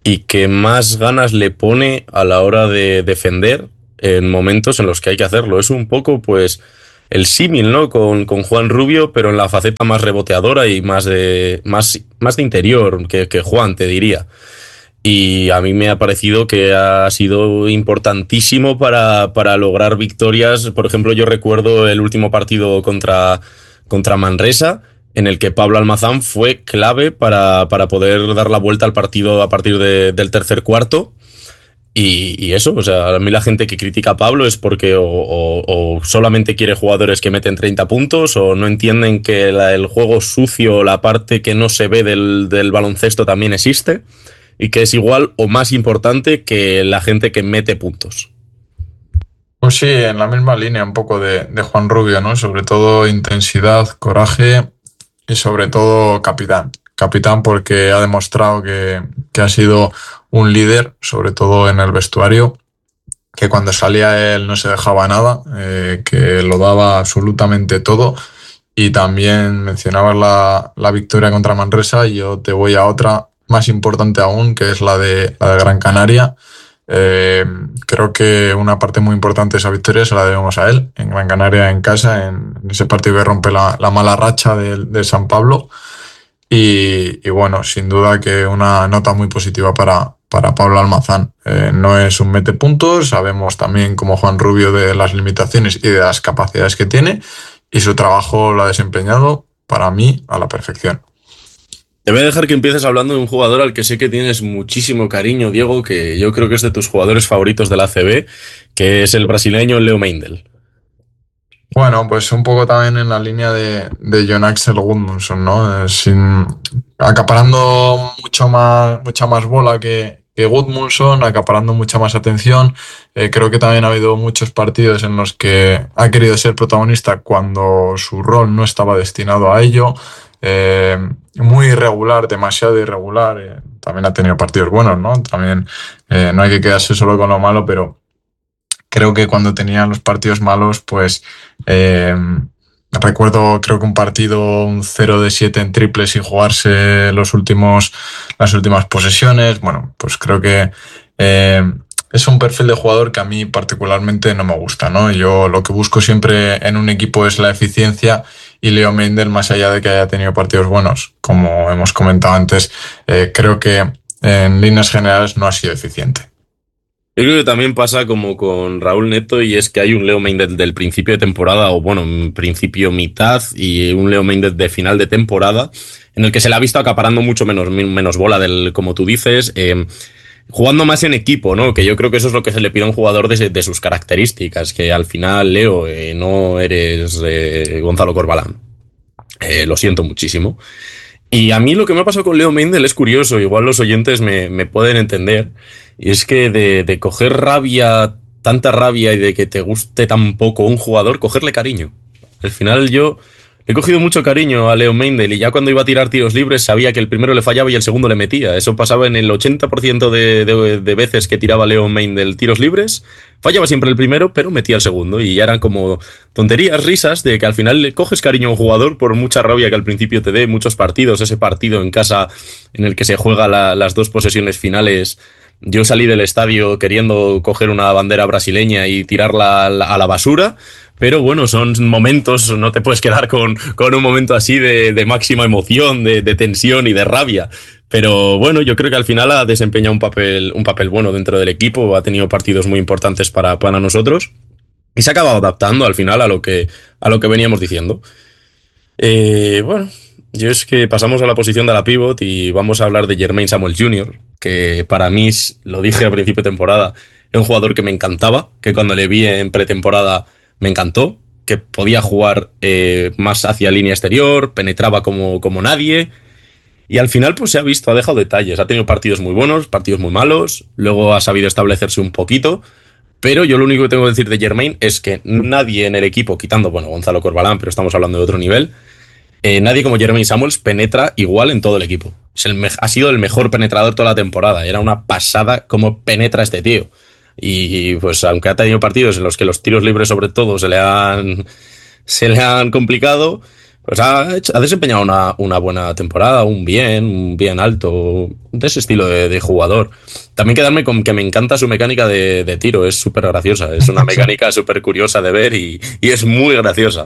y que más ganas le pone a la hora de defender en momentos en los que hay que hacerlo. Es un poco, pues, el símil, ¿no? Con, con Juan Rubio, pero en la faceta más reboteadora y más de, más, más de interior que, que Juan, te diría. Y a mí me ha parecido que ha sido importantísimo para, para lograr victorias. Por ejemplo, yo recuerdo el último partido contra, contra Manresa, en el que Pablo Almazán fue clave para, para poder dar la vuelta al partido a partir de, del tercer cuarto. Y, y eso, o sea, a mí la gente que critica a Pablo es porque o, o, o solamente quiere jugadores que meten treinta puntos o no entienden que la, el juego sucio, la parte que no se ve del, del baloncesto también existe y que es igual o más importante que la gente que mete puntos. Pues sí, en la misma línea un poco de, de Juan Rubio, ¿no? Sobre todo intensidad, coraje y sobre todo capitán. Capitán porque ha demostrado que, que ha sido un líder, sobre todo en el vestuario, que cuando salía él no se dejaba nada, eh, que lo daba absolutamente todo. Y también mencionabas la, la victoria contra Manresa y yo te voy a otra más importante aún, que es la de, la de Gran Canaria. Eh, creo que una parte muy importante de esa victoria se la debemos a él, en Gran Canaria, en casa, en, en ese partido que rompe la, la mala racha de, de San Pablo. Y, y bueno, sin duda que una nota muy positiva para, para Pablo Almazán. Eh, no es un mete puntos, sabemos también como Juan Rubio de las limitaciones y de las capacidades que tiene, y su trabajo lo ha desempeñado para mí a la perfección. Te voy a dejar que empieces hablando de un jugador al que sé que tienes muchísimo cariño, Diego, que yo creo que es de tus jugadores favoritos de la A C B, que es el brasileño Leo Meindl. Bueno, pues un poco también en la línea de, de John Axel Gudmundsson, ¿no? Eh, Sin, acaparando mucho más, mucha más bola que, que Gudmundsson, acaparando mucha más atención. Eh, creo que también ha habido muchos partidos en los que ha querido ser protagonista cuando su rol no estaba destinado a ello. Eh, muy irregular, demasiado irregular. Eh, también ha tenido partidos buenos, ¿no? También eh, no hay que quedarse solo con lo malo, pero creo que cuando tenían los partidos malos, pues eh, recuerdo, creo que un partido, un cero de siete en triple sin jugarse los últimos, las últimas posesiones. Bueno, pues creo que eh, es un perfil de jugador que a mí particularmente no me gusta, ¿no? Yo lo que busco siempre en un equipo es la eficiencia, y Leo Meindl, más allá de que haya tenido partidos buenos, como hemos comentado antes, eh, creo que en líneas generales no ha sido eficiente. Yo creo que también pasa como con Raúl Neto, y es que hay un Leo Meindl del principio de temporada, o bueno, en principio mitad, y un Leo Meindl de final de temporada, en el que se le ha visto acaparando mucho menos, menos bola, del, como tú dices, eh, jugando más en equipo, ¿no? Que yo creo que eso es lo que se le pide a un jugador de, de sus características, que al final, Leo, eh, no eres eh, Gonzalo Corbalán. Eh, lo siento muchísimo. Y a mí lo que me ha pasado con Leo Meindl es curioso, igual los oyentes me, me pueden entender, y es que de, de coger rabia, tanta rabia, y de que te guste tan poco un jugador, cogerle cariño. Al final yo he cogido mucho cariño a Leo Meindl, y ya cuando iba a tirar tiros libres sabía que el primero le fallaba y el segundo le metía. Eso pasaba en el ochenta por ciento de, de, de veces que tiraba Leo Meindl tiros libres. Fallaba siempre el primero, pero metía el segundo. Y ya eran como tonterías, risas, de que al final le coges cariño a un jugador por mucha rabia que al principio te dé. Muchos partidos, ese partido en casa en el que se juega la, las dos posesiones finales. Yo salí del estadio queriendo coger una bandera brasileña y tirarla a la, a la basura. Pero bueno, son momentos, no te puedes quedar con, con un momento así de, de máxima emoción, de, de tensión y de rabia. Pero bueno, yo creo que al final ha desempeñado un papel, un papel bueno dentro del equipo, ha tenido partidos muy importantes para, para nosotros, y se ha acabado adaptando al final a lo que, a lo que veníamos diciendo. Eh, bueno, yo es que pasamos a la posición de la pivot y vamos a hablar de Jermaine Samuel junior, que para mí, lo dije al principio de temporada, es un jugador que me encantaba, que cuando le vi en pretemporada me encantó, que podía jugar eh, más hacia línea exterior, penetraba como, como nadie. Y al final pues se ha visto, ha dejado detalles, ha tenido partidos muy buenos, partidos muy malos, luego ha sabido establecerse un poquito, pero yo lo único que tengo que decir de Jermaine es que nadie en el equipo, quitando, bueno, Gonzalo Corbalán, pero estamos hablando de otro nivel, eh, nadie como Jermaine Samuels penetra igual en todo el equipo. Es el me- ha sido el mejor penetrador toda la temporada, era una pasada cómo penetra este tío. Y pues aunque ha tenido partidos en los que los tiros libres sobre todo se le han, se le han complicado, Pues ha, hecho- ha desempeñado una, una buena temporada, un bien, un bien alto, de ese estilo de, de jugador. También quedarme con que me encanta su mecánica de, de tiro, es súper graciosa, es una mecánica súper curiosa de ver y, y es muy graciosa.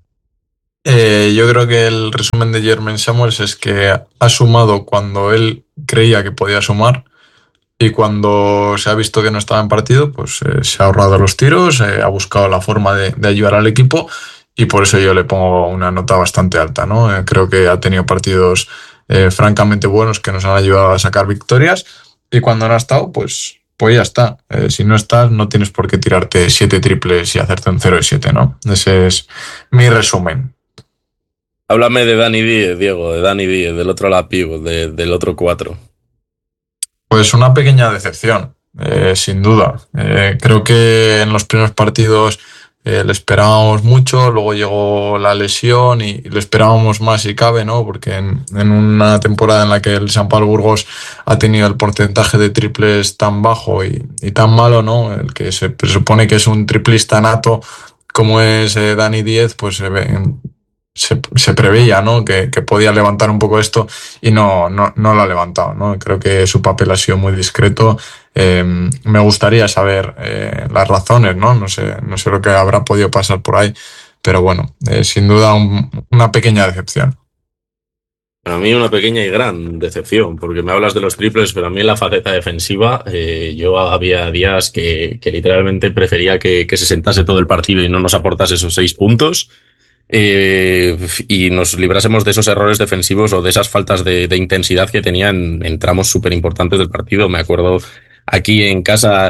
Eh, yo creo que el resumen de Jermaine Samuels es que ha sumado cuando él creía que podía sumar y cuando se ha visto que no estaba en partido, pues eh, se ha ahorrado los tiros, eh, ha buscado la forma de, de ayudar al equipo y por eso yo le pongo una nota bastante alta, ¿no? Eh, creo que ha tenido partidos eh, francamente buenos que nos han ayudado a sacar victorias y cuando no ha estado, pues, pues ya está. Eh, si no estás, no tienes por qué tirarte siete triples y hacerte un cero y siete, ¿no? Ese es mi resumen. Háblame de Dani Díez, Diego, de Dani Díez, del otro lado pivot, de- del otro cuatro. Pues una pequeña decepción, eh, sin duda. Eh, creo que en los primeros partidos eh, le esperábamos mucho, luego llegó la lesión y, y le esperábamos más si cabe, ¿no? Porque en, en una temporada en la que el San Pablo Burgos ha tenido el porcentaje de triples tan bajo y, y tan malo, ¿no? El que se presupone que es un triplista nato como es eh, Dani Díez, pues se ve, se, se preveía, ¿no? Que, que podía levantar un poco esto y no, no, no lo ha levantado, ¿no? Creo que su papel ha sido muy discreto. Eh, me gustaría saber eh, las razones, ¿no? No sé, no sé lo que habrá podido pasar por ahí, pero bueno, eh, sin duda un- una pequeña decepción. Para mí una pequeña y gran decepción, porque me hablas de los triples, pero a mí en la faceta defensiva eh, yo había días que, que literalmente prefería que, que se sentase todo el partido y no nos aportase esos seis puntos eh, y nos librásemos de esos errores defensivos o de esas faltas de, de intensidad que tenían en tramos súper importantes del partido. Me acuerdo aquí en casa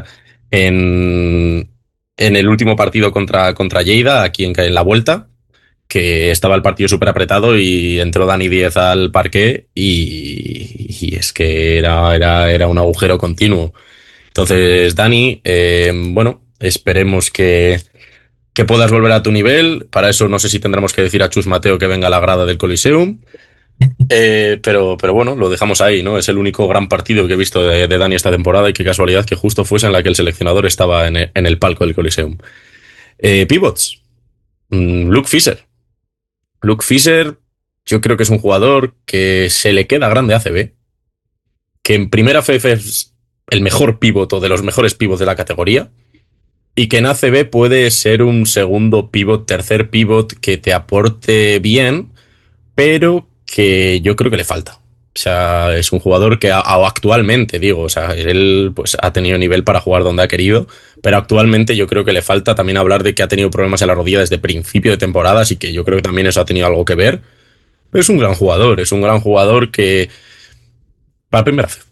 en, en el último partido contra, contra Lleida, aquí en, en la vuelta, que estaba el partido súper apretado y entró Dani Díez al parque y, y es que era, era, era un agujero continuo. Entonces, Dani, eh, bueno, esperemos que, que puedas volver a tu nivel. Para eso no sé si tendremos que decir a Chus Mateo que venga a la grada del Coliseum. Eh, pero, pero bueno, lo dejamos ahí, ¿no? Es el único gran partido que he visto de, de Dani esta temporada y qué casualidad que justo fuese en la que el seleccionador estaba en el, en el palco del Coliseum. Eh, pivots, mm, Luke Fisher. Luke Fisher, yo creo que es un jugador que se le queda grande a A C B, que en primera F F es el mejor pívot o de los mejores pivots de la categoría, y que en A C B puede ser un segundo pivot, tercer pivot que te aporte bien, pero que yo creo que le falta. O sea, es un jugador que a- a- actualmente, digo, o sea, él pues ha tenido nivel para jugar donde ha querido, pero actualmente yo creo que le falta también hablar de que ha tenido problemas en la rodilla desde principio de temporada, así que yo creo que también eso ha tenido algo que ver. Es un gran jugador, es un gran jugador que para primera vez.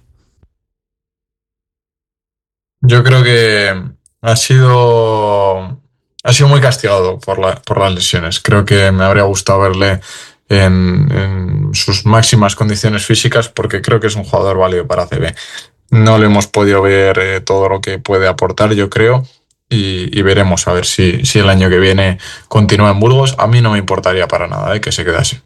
Yo creo que ha sido, ha sido muy castigado por la, por las lesiones. Creo que me habría gustado verle en, en sus máximas condiciones físicas porque creo que es un jugador válido para C B. No le hemos podido ver eh, todo lo que puede aportar, yo creo, y, y veremos a ver si, si el año que viene continúa en Burgos. A mí no me importaría para nada eh, que se quedase.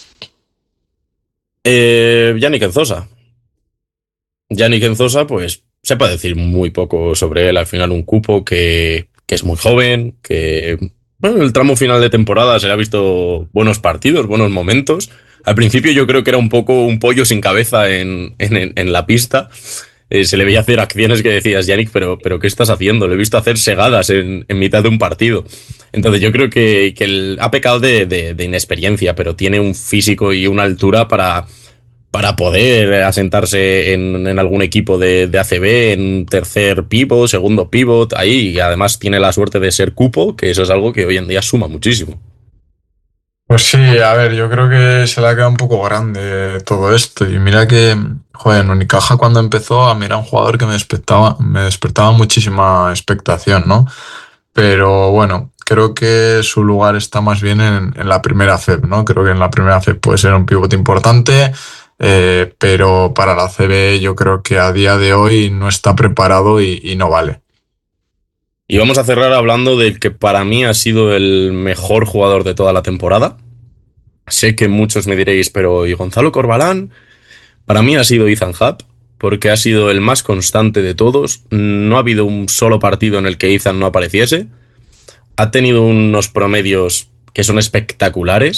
Eh, Yannick Enzosa. Yannick Enzosa, pues se puede decir muy poco sobre él. Al final, un cupo que, que es muy joven, que bueno, en el tramo final de temporada se le ha visto buenos partidos, buenos momentos. Al principio yo creo que era un poco un pollo sin cabeza en, en, en la pista. Eh, se le veía hacer acciones que decías, Yannick, pero, pero ¿qué estás haciendo? Le he visto hacer segadas en, en mitad de un partido. Entonces yo creo que, que él ha pecado de, de, de inexperiencia, pero tiene un físico y una altura para, para poder asentarse en, en algún equipo de, de A C B, en un tercer pivot, segundo pivot, ahí, y además tiene la suerte de ser cupo, que eso es algo que hoy en día suma muchísimo. Pues sí, a ver, yo creo que se le ha quedado un poco grande todo esto. Y mira que, joder, en Unicaja cuando empezó, a mí era un jugador que me despertaba, me despertaba muchísima expectación, ¿no? Pero bueno, creo que su lugar está más bien en, en la primera F E P, ¿no? Creo que en la primera F E P puede ser un pivote importante, eh, pero para la C B yo creo que a día de hoy no está preparado y, y no vale. Y vamos a cerrar hablando del que para mí ha sido el mejor jugador de toda la temporada. Sé que muchos me diréis, pero ¿y Gonzalo Corbalán? Para mí ha sido Ethan Happ, porque ha sido el más constante de todos. No ha habido un solo partido en el que Ethan no apareciese. Ha tenido unos promedios que son espectaculares.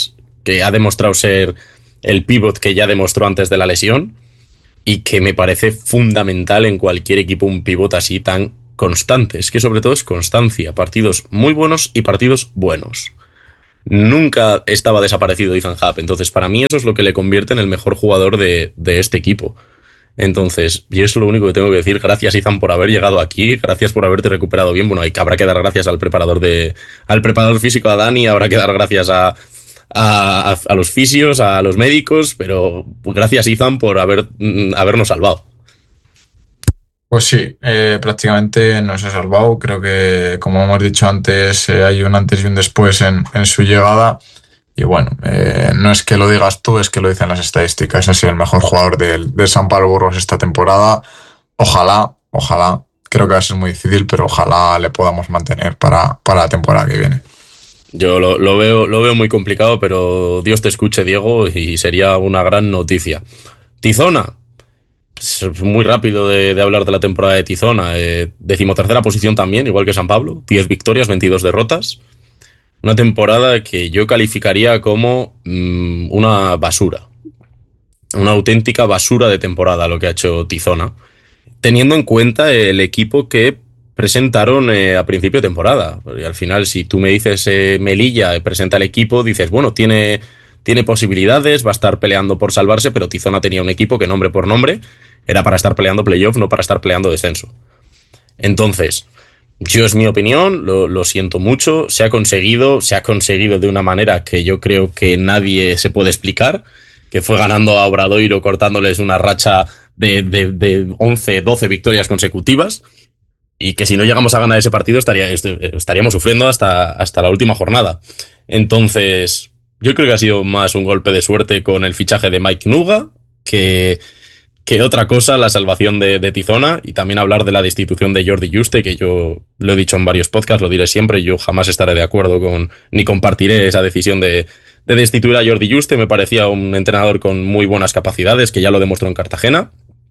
que ha demostrado ser el pívot que ya demostró antes de la lesión y que me parece fundamental en cualquier equipo un pívot así tan constante. Es que sobre todo es constancia, partidos muy buenos y partidos buenos. Nunca estaba desaparecido Ethan Happ, entonces para mí eso es lo que le convierte en el mejor jugador de, de este equipo. Entonces, y es lo único que tengo que decir. Gracias, Ethan, por haber llegado aquí. Gracias por haberte recuperado bien. Bueno, hay, habrá que dar gracias al preparador de, al preparador físico, a Dani. Habrá que dar gracias a, a, a, a los fisios, a los médicos. Pero gracias, Ethan, por haber, habernos salvado. Pues sí, eh, prácticamente nos ha salvado. Creo que, como hemos dicho antes, eh, hay un antes y un después en, en su llegada. Y bueno, eh, no es que lo digas tú, es que lo dicen las estadísticas. Ha sido el mejor jugador del, del San Pablo Burgos esta temporada. Ojalá, ojalá, creo que va a ser muy difícil, pero ojalá le podamos mantener para, para la temporada que viene. Yo lo, lo, veo, lo veo muy complicado, pero Dios te escuche, Diego, y sería una gran noticia. Tizona. Es muy rápido de, de hablar de la temporada de Tizona. Eh, decimotercera posición también, igual que San Pablo. diez victorias, veintidós derrotas. Una temporada que yo calificaría como mmm, una basura. Una auténtica basura de temporada lo que ha hecho Tizona. Teniendo en cuenta el equipo que presentaron eh, a principio de temporada. Porque al final, si tú me dices eh, Melilla presenta el equipo, dices, bueno, tiene, tiene posibilidades, va a estar peleando por salvarse, pero Tizona tenía un equipo que nombre por nombre era para estar peleando playoff, no para estar peleando descenso. Entonces, yo es mi opinión, lo, lo siento mucho, se ha conseguido, se ha conseguido de una manera que yo creo que nadie se puede explicar, que fue ganando a Obradoiro, cortándoles una racha de, de, de once, doce victorias consecutivas, y que si no llegamos a ganar ese partido estaría, estaríamos sufriendo hasta, hasta la última jornada. Entonces, yo creo que ha sido más un golpe de suerte con el fichaje de Mike Nuga, que... que otra cosa, la salvación de, de Tizona, y también hablar de la destitución de Jordi Juste, que yo lo he dicho en varios podcasts, lo diré siempre, yo jamás estaré de acuerdo con, ni compartiré esa decisión de, de destituir a Jordi Juste. Me parecía un entrenador con muy buenas capacidades, que ya lo demostró en Cartagena,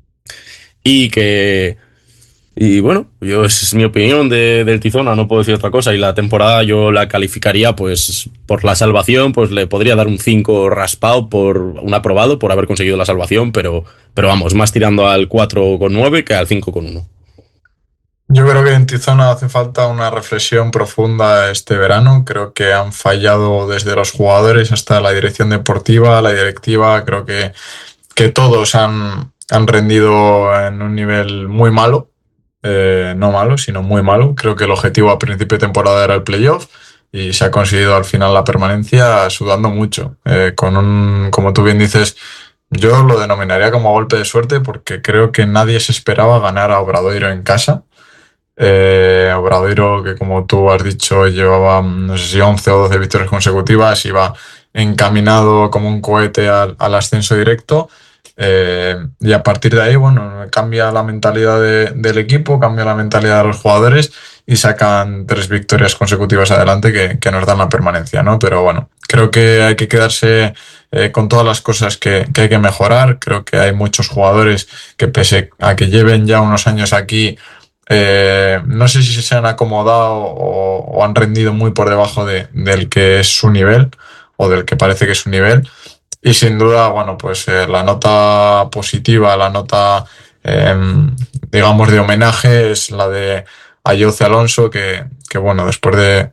y que... Y bueno, yo es mi opinión de, del Tizona, no puedo decir otra cosa. Y la temporada yo la calificaría, pues, por la salvación, pues le podría dar un cinco raspado por un aprobado por haber conseguido la salvación, pero, pero vamos, más tirando al cuatro coma nueve que al cinco coma uno. Yo creo que en Tizona hace falta una reflexión profunda este verano. Creo que han fallado desde los jugadores hasta la dirección deportiva, la directiva. Creo que, que todos han, han rendido en un nivel muy malo. Eh, no malo, sino muy malo. Creo que el objetivo a principio de temporada era el playoff y se ha conseguido al final la permanencia sudando mucho. Eh, con un, como tú bien dices, yo lo denominaría como golpe de suerte porque creo que nadie se esperaba ganar a Obradoiro en casa. Eh, Obradoiro, que como tú has dicho, llevaba no sé si once o doce victorias consecutivas, iba encaminado como un cohete al, al ascenso directo. Eh, y a partir de ahí, bueno, cambia la mentalidad de, del equipo, cambia la mentalidad de los jugadores y sacan tres victorias consecutivas adelante que, que nos dan la permanencia, ¿no? Pero bueno, creo que hay que quedarse eh, con todas las cosas que, que hay que mejorar. Creo que hay muchos jugadores que pese a que lleven ya unos años aquí, eh, no sé si se han acomodado o, o han rendido muy por debajo de, del que es su nivel o del que parece que es su nivel. Y sin duda, bueno, pues eh, la nota positiva, la nota, eh, digamos, de homenaje es la de Ayoce Alonso, que, que bueno, después de,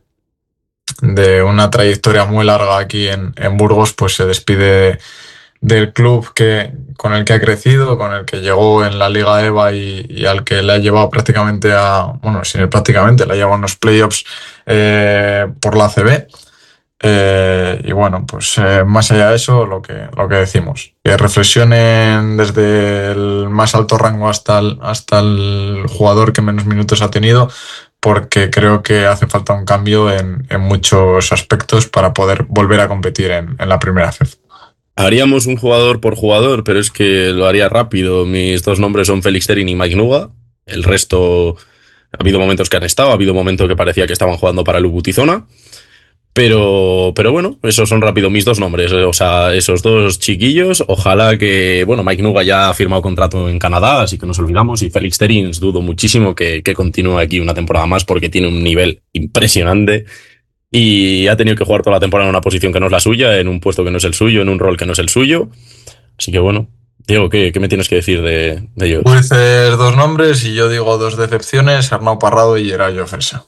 de una trayectoria muy larga aquí en, en Burgos, pues se despide del club que, con el que ha crecido, con el que llegó en la Liga EVA y, y al que le ha llevado prácticamente a, bueno, sin el prácticamente, le ha llevado a unos playoffs eh, por la A C B. Eh, y bueno, pues eh, más allá de eso, lo que, lo que decimos, que reflexionen desde el más alto rango hasta el, hasta el jugador que menos minutos ha tenido, porque creo que hace falta un cambio en, en muchos aspectos para poder volver a competir en, en la primera C E F. Haríamos un jugador por jugador, pero es que lo haría rápido. Mis dos nombres son Félix Terin y Mike Nuga. El resto, ha habido momentos que han estado, ha habido momentos que parecía que estaban jugando para el U B U Tizona. Pero, pero bueno, esos son rápido mis dos nombres, o sea, esos dos chiquillos. Ojalá que, bueno, Mike Nuga ya ha firmado contrato en Canadá, así que nos olvidamos, y Félix Terins dudo muchísimo que, que continúe aquí una temporada más porque tiene un nivel impresionante y ha tenido que jugar toda la temporada en una posición que no es la suya, en un puesto que no es el suyo, en un rol que no es el suyo. Así que bueno, Diego, ¿qué, qué me tienes que decir de, de ellos? Tú dices dos nombres y yo digo dos decepciones, Arnau Parrado y Geray Ofesa.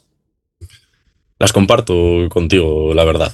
Las comparto contigo, la verdad.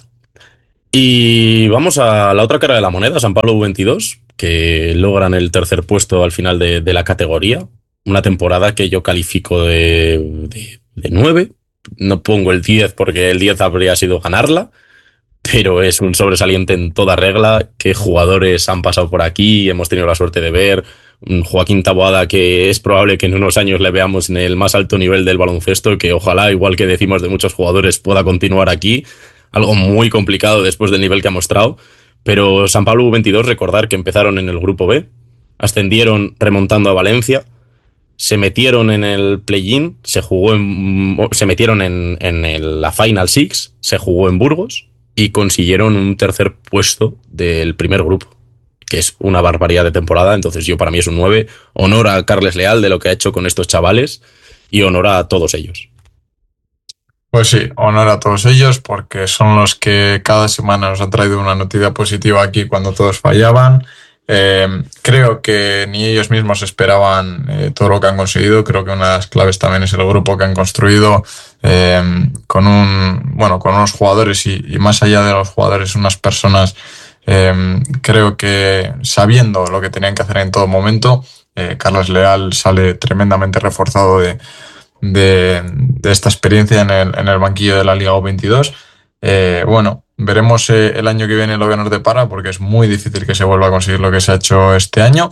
Y vamos a la otra cara de la moneda, San Pablo U veintidós, que logran el tercer puesto al final de, de la categoría. Una temporada que yo califico de, de, de nueve. No pongo el diez porque el diez habría sido ganarla, pero es un sobresaliente en toda regla. Qué jugadores han pasado por aquí, hemos tenido la suerte de ver. Joaquín Taboada, que es probable que en unos años le veamos en el más alto nivel del baloncesto, que ojalá, igual que decimos de muchos jugadores, pueda continuar aquí. Algo muy complicado después del nivel que ha mostrado. Pero San Pablo U veintidós, recordar que empezaron en el grupo B, ascendieron remontando a Valencia, se metieron en el play-in, se jugó en, se metieron en, en el, la Final Six, se jugó en Burgos y consiguieron un tercer puesto del primer grupo, que es una barbaridad de temporada. Entonces yo, para mí es un nueve. Honor a Carles Leal de lo que ha hecho con estos chavales y honor a todos ellos. Pues sí, honor a todos ellos porque son los que cada semana nos han traído una noticia positiva aquí cuando todos fallaban. Eh, creo que ni ellos mismos esperaban eh, todo lo que han conseguido. Creo que una de las claves también es el grupo que han construido eh, con un bueno con unos jugadores y, y más allá de los jugadores, unas personas eh, creo que sabiendo lo que tenían que hacer en todo momento. eh, Carles Leal sale tremendamente reforzado de De, de esta experiencia en el, en el banquillo de la Liga U veintidós. Eh, bueno, veremos eh, el año que viene lo que nos depara, porque es muy difícil que se vuelva a conseguir lo que se ha hecho este año.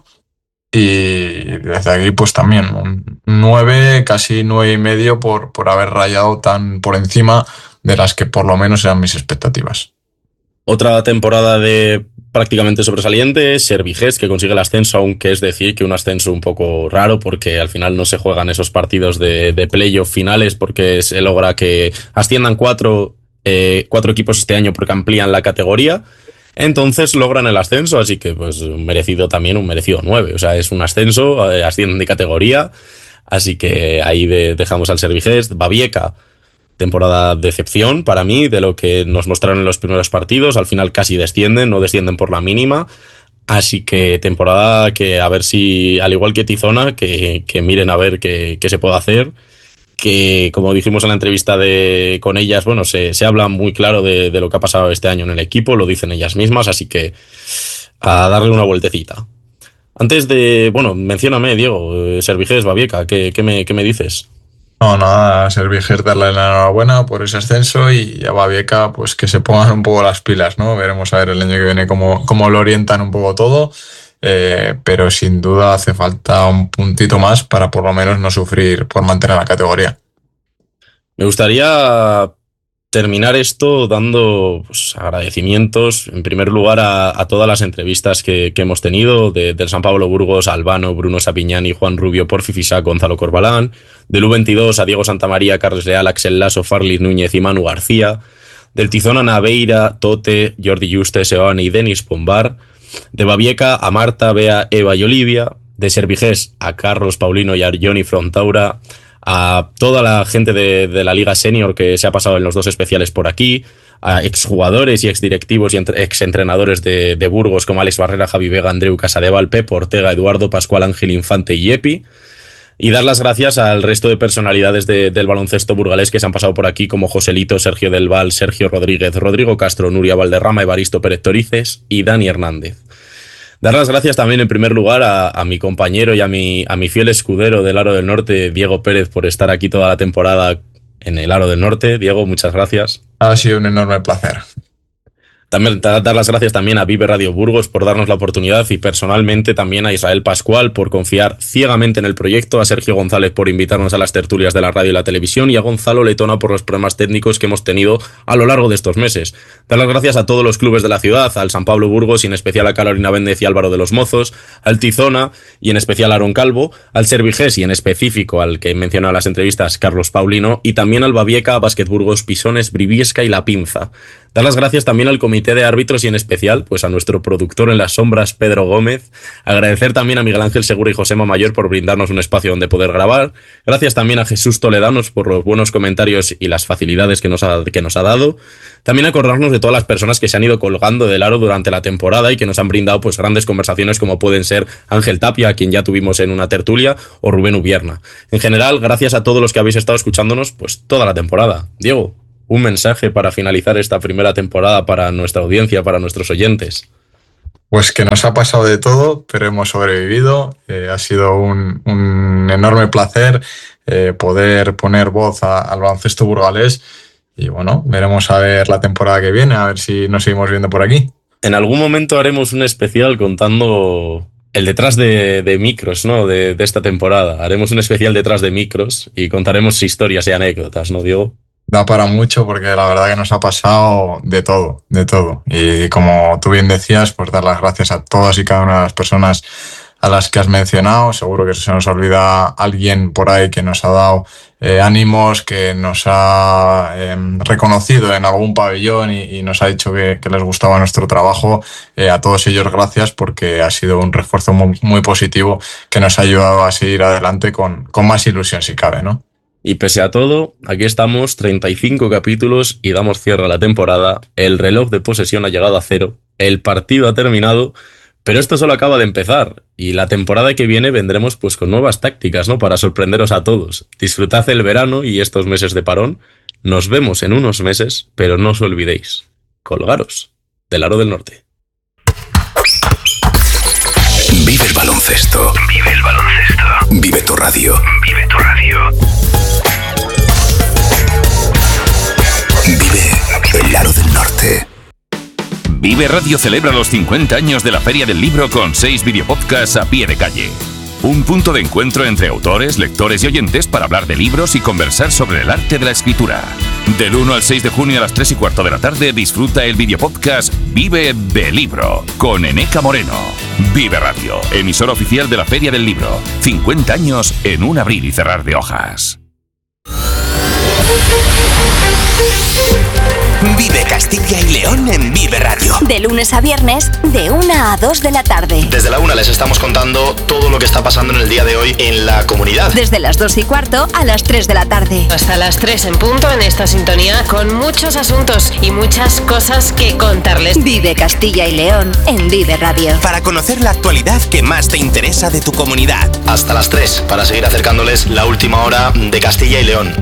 Y desde aquí, pues también un nueve, casi nueve y medio por, por haber rayado tan por encima de las que por lo menos eran mis expectativas. Otra temporada de prácticamente sobresaliente, Servigés, que consigue el ascenso, aunque es decir que un ascenso un poco raro porque al final no se juegan esos partidos de, de playoff finales porque se logra que asciendan cuatro, eh, cuatro equipos este año porque amplían la categoría. Entonces logran el ascenso, así que pues merecido también, un merecido nueve. O sea, es un ascenso, eh, ascienden de categoría, así que ahí de, dejamos al Servigés. Babieca, temporada decepción para mí, de lo que nos mostraron en los primeros partidos. Al final casi descienden, no descienden por la mínima. Así que temporada que a ver si, al igual que Tizona, que, que miren a ver qué, qué se puede hacer. Que como dijimos en la entrevista de, con ellas, bueno, se, se habla muy claro de, de lo que ha pasado este año en el equipo, lo dicen ellas mismas, así que a darle una vueltecita. Antes de, bueno, mencióname, Diego, Servigés, Babieca, ¿qué, qué, me, qué me dices? No, nada, a Servigés darle la enhorabuena por ese ascenso y a Babieca pues que se pongan un poco las pilas, ¿no? Veremos a ver el año que viene cómo, cómo lo orientan un poco todo, eh, pero sin duda hace falta un puntito más para por lo menos no sufrir por mantener la categoría. Me gustaría terminar esto dando pues, agradecimientos, en primer lugar, a, a todas las entrevistas que, que hemos tenido, de, del San Pablo Burgos, Albano, Bruno Sapiñani, Juan Rubio, Porfi Fisac, Gonzalo Corbalán, del U veintidós a Diego Santamaría, Carles Leal, Axel Lasso, Farlis Núñez y Manu García, del Tizona Naveira, Tote, Jordi Juste, Seoane y Denis Pombar, de Babieca a Marta, Bea, Eva y Olivia, de Servigés a Carlos Paulino y a Johnny Frontaura, a toda la gente de, de la Liga Senior que se ha pasado en los dos especiales por aquí, a exjugadores y exdirectivos y entre, exentrenadores de, de Burgos como Alex Barrera, Javi Vega, Andreu Casadeval, Pep Ortega, Eduardo Pascual, Ángel Infante y Epi. Y dar las gracias al resto de personalidades de, del baloncesto burgalés que se han pasado por aquí, como Joselito, Sergio Del Val, Sergio Rodríguez, Rodrigo Castro, Nuria Valderrama, Evaristo Pérez Torices y Dani Hernández. Dar las gracias también en primer lugar a, a mi compañero y a mi, a mi fiel escudero del Aro del Norte, Diego Pérez, por estar aquí toda la temporada en el Aro del Norte. Diego, muchas gracias. Ha sido un enorme placer. También dar las gracias también a Vive Radio Burgos por darnos la oportunidad y personalmente también a Israel Pascual por confiar ciegamente en el proyecto, a Sergio González por invitarnos a las tertulias de la radio y la televisión y a Gonzalo Letona por los problemas técnicos que hemos tenido a lo largo de estos meses. Dar las gracias a todos los clubes de la ciudad, al San Pablo Burgos y en especial a Carolina Véndez y Álvaro de los Mozos, al Tizona y en especial a Aaron Calvo, al Servigés y en específico al que mencionó en las entrevistas Carlos Paulino y también al Babieca, Básquet Burgos, Pisones, Briviesca y La Pinza. Dar las gracias también al comité de árbitros y en especial pues a nuestro productor en las sombras, Pedro Gómez. Agradecer también a Miguel Ángel Segura y Josema Mayor por brindarnos un espacio donde poder grabar. Gracias también a Jesús Toledanos por los buenos comentarios y las facilidades que nos ha, que nos ha dado. También acordarnos de todas las personas que se han ido colgando del aro durante la temporada y que nos han brindado pues grandes conversaciones como pueden ser Ángel Tapia, a quien ya tuvimos en una tertulia, o Rubén Ubierna. En general, gracias a todos los que habéis estado escuchándonos pues toda la temporada. Diego, un mensaje para finalizar esta primera temporada para nuestra audiencia, para nuestros oyentes. Pues que nos ha pasado de todo, pero hemos sobrevivido. Eh, ha sido un, un enorme placer eh, poder poner voz a, al baloncesto burgalés. Y bueno, veremos a ver la temporada que viene, a ver si nos seguimos viendo por aquí. En algún momento haremos un especial contando el detrás de, de micros, ¿no? De, de esta temporada. Haremos un especial detrás de micros y contaremos historias y anécdotas, ¿no, Diego? Da para mucho porque la verdad que nos ha pasado de todo, de todo. Y como tú bien decías, pues dar las gracias a todas y cada una de las personas a las que has mencionado. Seguro que se nos olvida alguien por ahí que nos ha dado eh, ánimos, que nos ha eh, reconocido en algún pabellón y, y nos ha dicho que, que les gustaba nuestro trabajo. Eh, a todos ellos gracias porque ha sido un refuerzo muy, muy positivo que nos ha ayudado a seguir adelante con, con más ilusión si cabe, ¿no? Y pese a todo, aquí estamos, treinta y cinco capítulos y damos cierre a la temporada. El reloj de posesión ha llegado a cero, el partido ha terminado, pero esto solo acaba de empezar. Y la temporada que viene vendremos pues con nuevas tácticas, ¿no? Para sorprenderos a todos. Disfrutad el verano y estos meses de parón. Nos vemos en unos meses, pero no os olvidéis, colgaros del Aro del Norte. Vive el baloncesto. Vive el baloncesto. Vive tu radio. Vive tu radio. Vive el Aro del Norte. Vive Radio celebra los cincuenta años de la Feria del Libro con seis videopodcasts a pie de calle. Un punto de encuentro entre autores, lectores y oyentes para hablar de libros y conversar sobre el arte de la escritura. Del uno al seis de junio a las tres y cuarto de la tarde disfruta el videopodcast Vive de Libro con Eneca Moreno. Vive Radio, emisora oficial de la Feria del Libro. cincuenta años en un abrir y cerrar de hojas. Vive Castilla y León en Vive Radio. De lunes a viernes, de una a dos de la tarde. Desde la una les estamos contando todo lo que está pasando en el día de hoy en la comunidad. Desde las dos y cuarto a las tres de la tarde. Hasta las tres en punto en esta sintonía con muchos asuntos y muchas cosas que contarles. Vive Castilla y León en Vive Radio. Para conocer la actualidad que más te interesa de tu comunidad. Hasta las tres para seguir acercándoles la última hora de Castilla y León.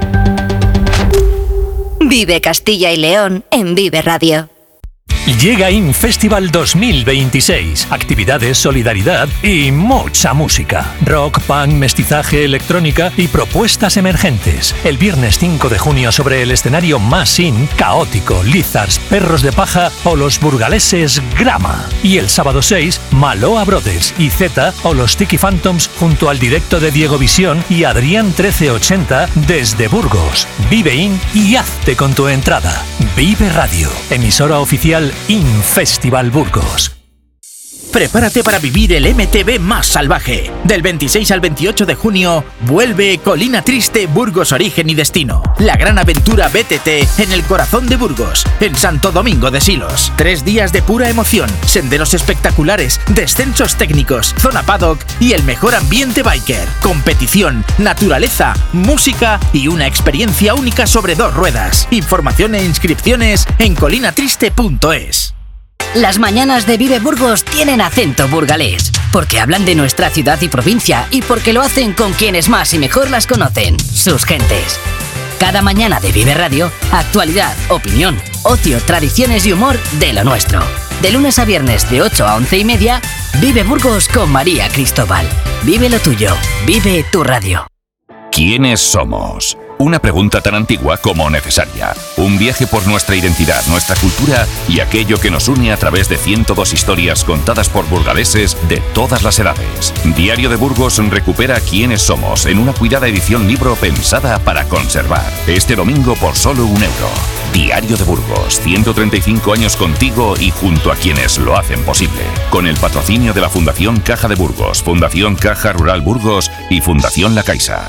Vive Castilla y León en Vive Radio. Llega InFestival dos mil veintiséis. Actividades, solidaridad y mucha música. Rock, punk, mestizaje, electrónica y propuestas emergentes. El viernes cinco de junio sobre el escenario más in, Caótico, Lizards, Perros de Paja o los burgaleses Grama. Y el sábado seis, Maloa Brothers y Z o los Tiki Phantoms junto al directo de Diego Visión y Adrián trece ochenta desde Burgos. Vive in y hazte con tu entrada. Vive Radio, emisora oficial InFestival Burgos. Prepárate para vivir el M T V más salvaje. Del veintiséis al veintiocho de junio, vuelve Colina Triste Burgos Origen y Destino. La gran aventura B T T en el corazón de Burgos, en Santo Domingo de Silos. Tres días de pura emoción, senderos espectaculares, descensos técnicos, zona paddock y el mejor ambiente biker. Competición, naturaleza, música y una experiencia única sobre dos ruedas. Información e inscripciones en colinatriste punto es. Las mañanas de Vive Burgos tienen acento burgalés, porque hablan de nuestra ciudad y provincia y porque lo hacen con quienes más y mejor las conocen, sus gentes. Cada mañana de Vive Radio, actualidad, opinión, ocio, tradiciones y humor de lo nuestro. De lunes a viernes de ocho a once y media, Vive Burgos con María Cristóbal. Vive lo tuyo, vive tu radio. ¿Quiénes somos? Una pregunta tan antigua como necesaria. Un viaje por nuestra identidad, nuestra cultura y aquello que nos une a través de ciento dos historias contadas por burgaleses de todas las edades. Diario de Burgos recupera Quiénes somos en una cuidada edición libro pensada para conservar. Este domingo por solo un euro. Diario de Burgos, ciento treinta y cinco años contigo y junto a quienes lo hacen posible. Con el patrocinio de la Fundación Caja de Burgos, Fundación Caja Rural Burgos y Fundación La Caixa.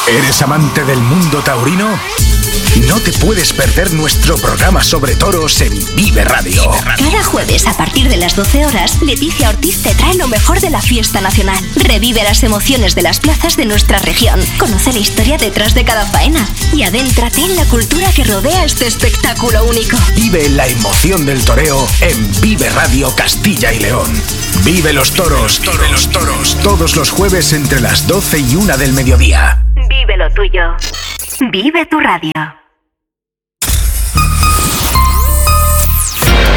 ¿Eres amante del mundo taurino? No te puedes perder nuestro programa sobre toros en Vive Radio. Cada jueves a partir de las doce horas, Leticia Ortiz te trae lo mejor de la fiesta nacional. Revive las emociones de las plazas de nuestra región. Conoce la historia detrás de cada faena y adéntrate en la cultura que rodea este espectáculo único. Vive la emoción del toreo en Vive Radio Castilla y León. Vive los toros, vive los toros, todos los jueves entre las doce y una del mediodía. Vive lo tuyo. Vive tu radio.